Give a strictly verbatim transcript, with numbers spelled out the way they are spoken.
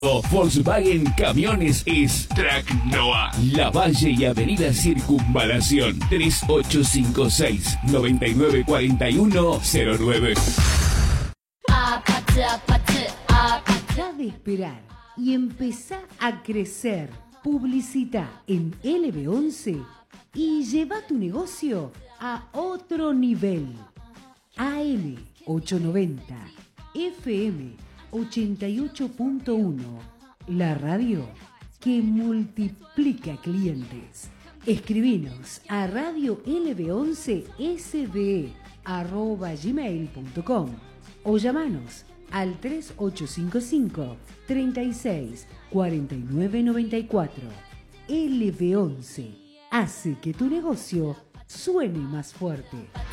Volkswagen Camiones es Tracnoa. Lavalle y Avenida Circunvalación. tres ocho cinco seis, nueve nueve cuatro uno cero nueve. Deja de esperar y empezá a crecer. Publicita en L B once y lleva tu negocio a otro nivel. A M ochocientos noventa, F M ochenta y ocho punto uno, la radio que multiplica clientes. Escribinos a radio L B once S D E arroba gmail punto com o llamanos al tres ocho cinco cinco, treinta y seis, cuarenta y nueve noventa y cuatro. L B once hace que tu negocio suene más fuerte.